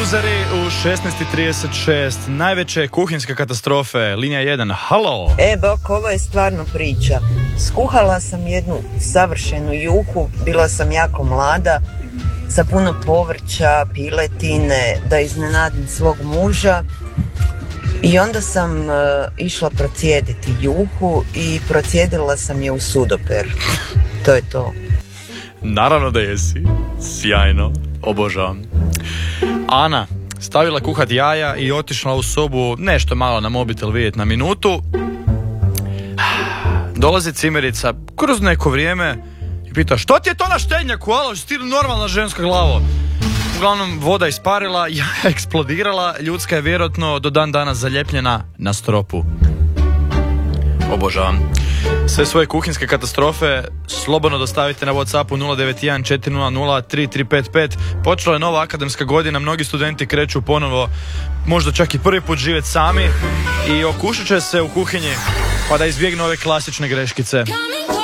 Luzeri u 16:36. Najveće kuhinjske katastrofe. Linija 1. Halo. Bok, ovo je stvarno priča. Skuhala sam jednu savršenu juhu. Bila sam jako mlada, sa puno povrća, piletine, da iznenadim svog muža. I onda sam išla procijediti juhu i procijedila sam je u sudoper. To je to. Naravno da jesi. Sjajno. Obožavam. Ana stavila kuhat jaja i otišla u sobu nešto malo na mobitel vidjeti na minutu. Dolazi cimerica kroz neko vrijeme i pita: što ti je to na štednjaku? Alo, si ti normalna ženska glavo? Uglavnom, voda isparila, jaja eksplodirala, ljudska je vjerojatno do dan danas zaljepljena na stropu. Obožavam. Sve svoje kuhinjske katastrofe slobodno dostavite na WhatsAppu 091 400 3355. Počela je nova akademska godina, mnogi studenti kreću ponovo, možda čak i prvi put živjeti sami i okušat će se u kuhinji pa da izbjegnu ove klasične greškice.